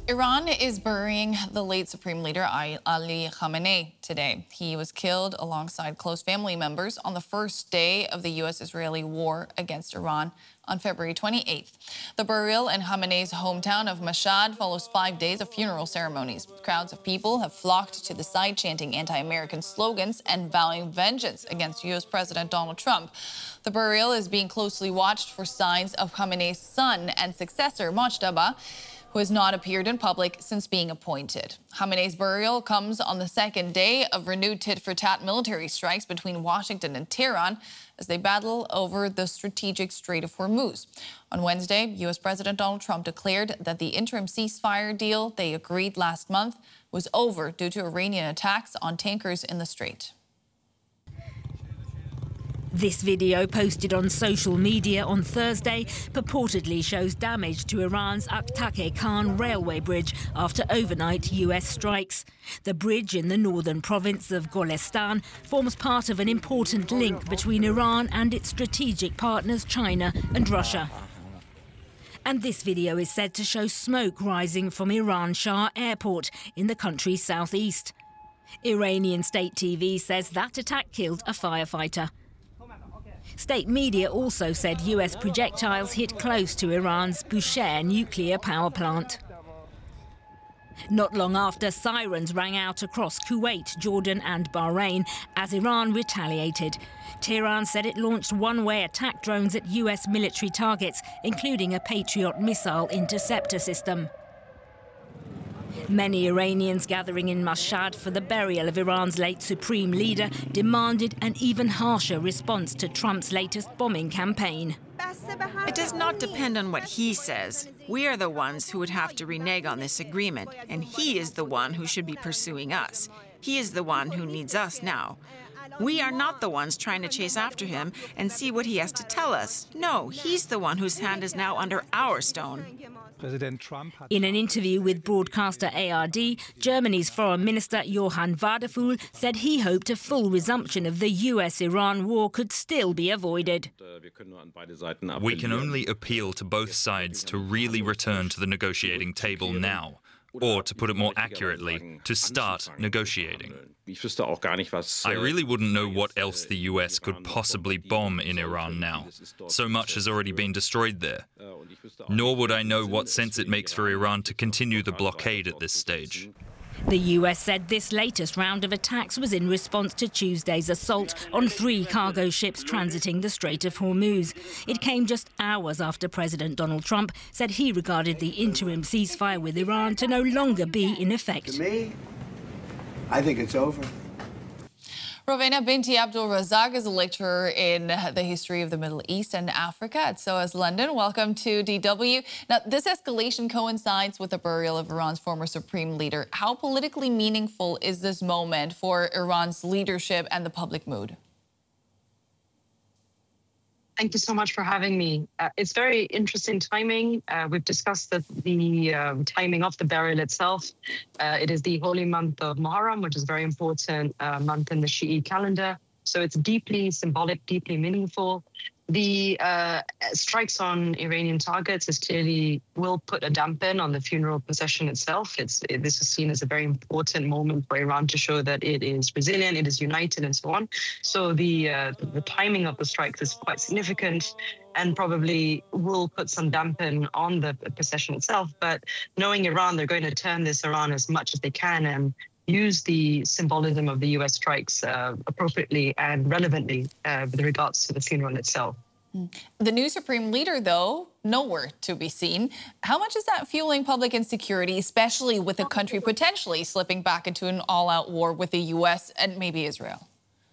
Iran is burying the late Supreme Leader Ali Khamenei today. He was killed alongside close family members on the first day of the U.S.-Israeli war against Iran on February 28th. The burial in Khamenei's hometown of Mashhad follows 5 days of funeral ceremonies. Crowds of people have flocked to the site, chanting anti-American slogans and vowing vengeance against U.S. President Donald Trump. The burial is being closely watched for signs of Khamenei's son and successor, Mojtaba, who has not appeared in public since being appointed. Khamenei's burial comes on the second day of renewed tit-for-tat military strikes between Washington and Tehran as they battle over the strategic Strait of Hormuz. On Wednesday, U.S. President Donald Trump declared that the interim ceasefire deal they agreed last month was over due to Iranian attacks on tankers in the strait. This video, posted on social media on Thursday, purportedly shows damage to Iran's Aktake Khan railway bridge after overnight US strikes. The bridge in the northern province of Golestan forms part of an important link between Iran and its strategic partners China and Russia. And this video is said to show smoke rising from Iran Shah Airport in the country's southeast. Iranian state TV says that attack killed a firefighter. State media also said US projectiles hit close to Iran's Bushehr nuclear power plant. Not long after, sirens rang out across Kuwait, Jordan and Bahrain as Iran retaliated. Tehran said it launched one-way attack drones at US military targets, including a Patriot missile interceptor system. Many Iranians gathering in Mashhad for the burial of Iran's late supreme leader demanded an even harsher response to Trump's latest bombing campaign. It does not depend on what he says. We are the ones who would have to renege on this agreement, and he is the one who should be pursuing us. He is the one who needs us now. We are not the ones trying to chase after him and see what he has to tell us. No, he's the one whose hand is now under our stone. In an interview with broadcaster ARD, Germany's Foreign Minister Johann Wadephul said he hoped a full resumption of the US-Iran war could still be avoided. We can only appeal to both sides to really return to the negotiating table now, or to put it more accurately, to start negotiating. I really wouldn't know what else the US could possibly bomb in Iran now. So much has already been destroyed there. Nor would I know what sense it makes for Iran to continue the blockade at this stage. The US said this latest round of attacks was in response to Tuesday's assault on 3 cargo ships transiting the Strait of Hormuz. It came just hours after President Donald Trump said he regarded the interim ceasefire with Iran to no longer be in effect. To me, I think it's over. Rovena Binti Abdul Razak is a lecturer in the history of the Middle East and Africa at SOAS London. Welcome to DW. Now, this escalation coincides with the burial of Iran's former supreme leader. How politically meaningful is this moment for Iran's leadership and the public mood? Thank you so much for having me. It's very interesting timing. We've discussed the timing of the burial itself. It is the holy month of Muharram, which is a very important month in the Shi'i calendar. So it's deeply symbolic, deeply meaningful. The strikes on Iranian targets will put a dampen on the funeral procession itself. This is seen as a very important moment for Iran to show that it is resilient, it is united, and so on. So the timing of the strikes is quite significant and probably will put some dampen on the procession itself. But knowing Iran, they're going to turn this around as much as they can and use the symbolism of the US strikes appropriately and relevantly with regards to the funeral itself. The new supreme leader, though, nowhere to be seen. How much is that fueling public insecurity, especially with the country potentially slipping back into an all-out war with the US and maybe Israel?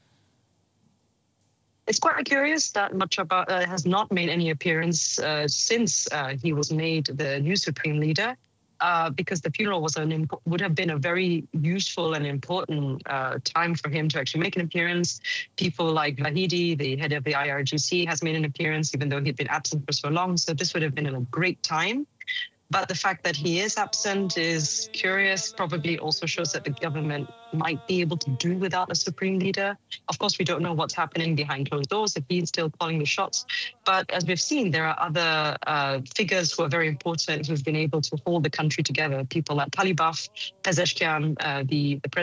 It's quite curious that Mojtaba has not made any appearance since he was made the new supreme leader. Because the funeral would have been a very useful and important time for him to actually make an appearance. People like Vahidi, the head of the IRGC, has made an appearance, even though he'd been absent for so long. So this would have been a great time. But the fact that he is absent is curious, probably also shows that the government might be able to do without a supreme leader. Of course, we don't know what's happening behind closed doors, if he's still calling the shots. But as we've seen, there are other figures who are very important who've been able to hold the country together. People like Talibaf, Pezeshkian, the president